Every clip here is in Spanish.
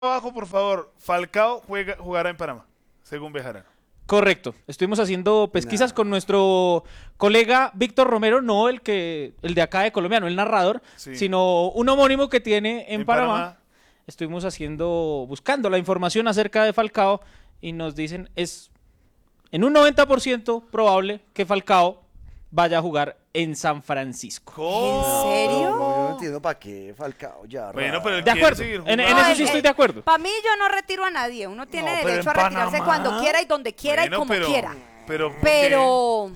abajo, por favor. Falcao jugará en Panamá, según Bejarano. Correcto. Estuvimos haciendo pesquisas con nuestro colega Víctor Romero, no el de acá de Colombia, no el narrador, Sí. sino un homónimo que tiene en Panamá. Estuvimos buscando la información acerca de Falcao y nos dicen es en un 90% probable que Falcao vaya a jugar en San Francisco. ¿Cómo? ¿En serio? No, yo no entiendo para qué, Falcao, ya. Bueno, pero él De quiere acuerdo, seguir en jugando. eso sí estoy de acuerdo. Para mí yo no retiro a nadie. Uno tiene No, pero derecho a en retirarse Panamá. cuando quiera y donde quiera Bueno, y como quiera. Pero, ¿por qué? Pero...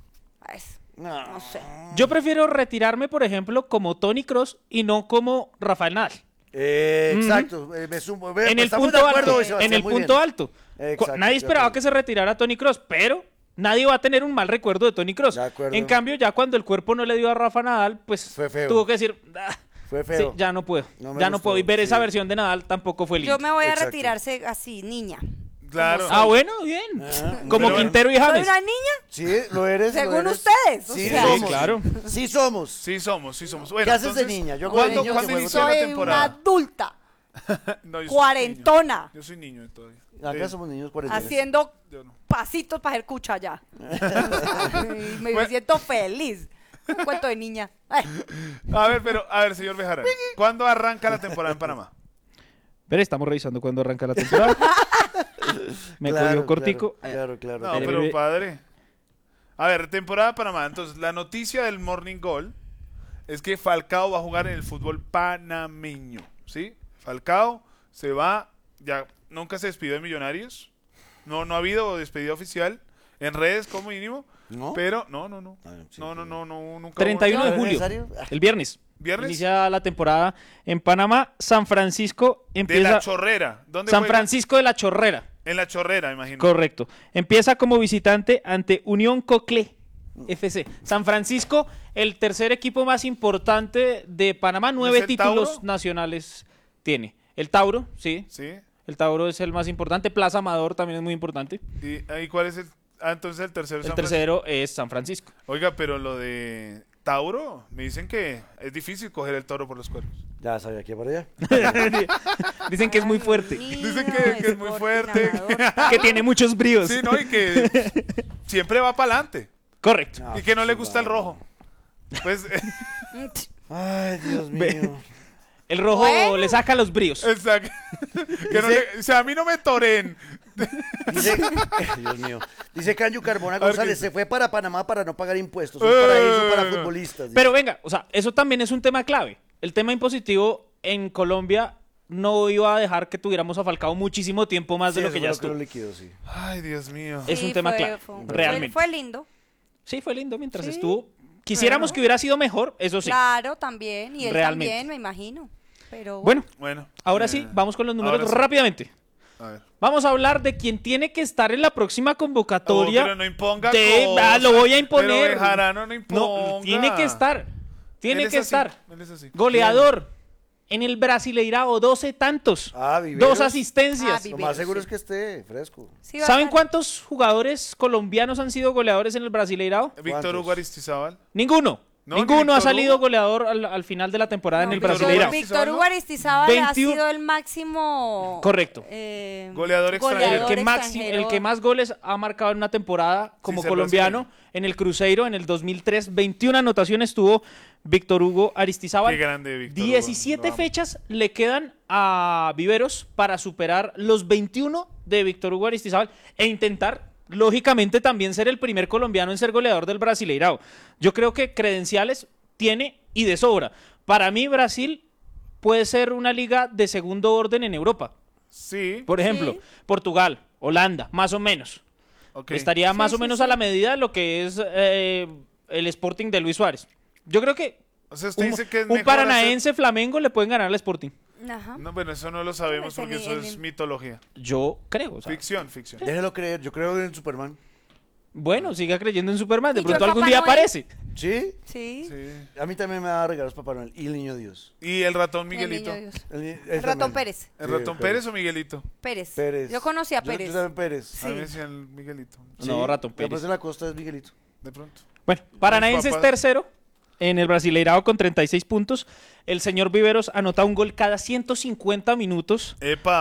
No. No sé. Yo prefiero retirarme, por ejemplo, como Toni Kroos y no como Rafael Nadal. Exacto, me sumo. En el Estamos punto de acuerdo, alto. Sebastián, En el muy punto bien. alto. Exacto, Nadie de esperaba acuerdo. que se retirara Toni Kroos, pero nadie va a tener un mal recuerdo de Toni Kroos. De acuerdo. En cambio, ya cuando el cuerpo no le dio a Rafa Nadal, pues Fue feo. tuvo que decir, "Ah, Fue sí, feo. ya no puedo, No me ya no gustó, puedo". Y ver esa sí. versión de Nadal tampoco fue lindo. Yo me voy a Exacto. retirarse así, niña. Claro. Ah, bueno, bien. Como pero Quintero y ¿Soy James. una niña? Sí, lo eres. lo Según eres. ustedes. O Sí, sea, somos. Sí, claro. Sí somos. Sí somos. Bueno, ¿Qué haces de entonces, niña? Yo ¿Cuándo, como niño ¿cuándo que juego inicia la soy una temporada? adulta, No, yo soy cuarentona, niño. Yo soy niño todavía. Acá somos niños 40. haciendo Yo no. pasitos para hacer cucha ya. Y me Bueno. siento feliz. Un cuento de niña. Ay, A ver, señor Bejarano. ¿Cuándo arranca la temporada en Panamá? Pero estamos revisando cuándo arranca la temporada. Me cogió cortico. Claro. No, Pero- pero padre. A ver, temporada de Panamá. Entonces, la noticia del Morning Goal es que Falcao va a jugar en el fútbol panameño, ¿sí? Falcao se va, ya nunca se despidió de Millonarios. No ha habido despedida oficial en redes como mínimo, ¿No? pero no, sí, no, nunca 31 de ¿Es julio, necesario? el viernes. ¿Viernes? Inicia la temporada en Panamá. San Francisco de empieza. la Chorrera. ¿Dónde San juega? Francisco de la Chorrera. En la Chorrera, imagino. Correcto. Empieza como visitante ante Unión Coclé FC. San Francisco, el tercer equipo más importante de Panamá. 9 el títulos Tauro? nacionales tiene. El Tauro, sí. Sí. El Tauro es el más importante. Plaza Amador también es muy importante. ¿Y cuál es el? Ah, entonces el tercero es El San tercero es San Francisco. Francisco. Oiga, pero lo de Tauro, me dicen que es difícil coger el toro por los cuernos. Ya sabía que para allá. Dicen que es muy fuerte. Dicen que es muy fuerte. Que tiene muchos bríos. Sí, ¿no? Y que siempre va para adelante. Correcto. Y que no le gusta el rojo. Pues, Ay, Dios mío. El rojo Bueno. le saca los bríos. exacto. Que no o sea, a mí no me toren. Dice, Dios mío. Dice Canyu Carbona ver, González, ¿qué? se fue para Panamá para no pagar impuestos. Un paraíso para futbolistas. dice. Pero venga, o sea, eso también es un tema clave. El tema impositivo en Colombia no iba a dejar que tuviéramos a Falcao muchísimo tiempo más Sí, de lo eso que fue ya lo que lo estuvo. liquidó, sí. Ay, Dios mío. Es un tema clave, realmente. Fue lindo. Sí, fue lindo mientras Sí. estuvo. Quisiéramos que hubiera sido mejor, eso sí. Claro, también. Y él Realmente. también, me imagino. Pero Bueno, Bueno. ahora sí, vamos con los números ahora sí. rápidamente. A ver. Vamos a hablar de quién tiene que estar en la próxima Oh, convocatoria. pero no imponga de- cosas. lo voy a Pero imponer. Bejarano no imponga. No, tiene que estar. Tiene Él es que así, estar. él es así. Goleador. En el Brasileirao, 12 tantos. Viveros. 2 asistencias. Ah, Lo más seguro es que esté fresco. sí va a ¿Saben estar- cuántos jugadores colombianos han sido goleadores en el Brasileirao? Víctor ¿Cuántos? Hugo Aristizábal. Ninguno. No, Ninguno ha Víctor salido Hugo. goleador al final de la temporada en No, el Víctor Brasileirao. Hugo. Víctor Hugo Aristizábal ha 21. sido el máximo. Correcto. Goleador extranjero. El que más goles ha marcado en una temporada como ser colombiano en el Cruzeiro en el 2003. 21 anotaciones tuvo Víctor Hugo Aristizábal. Qué grande, Víctor Hugo. 17 Lo amo. fechas le quedan a Viveros para superar los 21 de Víctor Hugo Aristizábal e intentar, lógicamente, también ser el primer colombiano en ser goleador del Brasileirao. Yo creo que credenciales tiene y de sobra. Para mí, Brasil puede ser una liga de segundo orden en Europa. Sí. Por ejemplo, Sí. Portugal, Holanda, más o menos. Ok. Estaría más Sí, o sí, menos sí. a la medida de lo que es el Sporting de Luis Suárez. Yo creo que O sea, usted dice que es un mejor paranaense Flamengo le pueden ganar al Sporting. Ajá. No, bueno, eso no lo sabemos Pues en porque eso el- es mitología. Yo creo. O sea, Ficción. Déjelo creer, yo creo en Superman. bueno, siga creyendo en Superman. De ¿Y yo pronto en algún Papá día Noel? aparece. ¿Sí? Sí. Sí. A mí también me da regalos Papá Noel y el Niño Dios. Y el ratón El niño Miguelito. Dios. El El ratón Pérez. ¿El Sí, ratón Pérez o Miguelito? Pérez. Pérez. Yo conocí a Pérez. Yo también Pérez. Sí. A mí me decían Miguelito. No, Ratón Después Pérez. de la costa es Miguelito. De pronto. Bueno, Paranaense es papás. tercero. en el Brasileirao con 36 puntos. El señor Viveros anota un gol cada 150 minutos. Epa.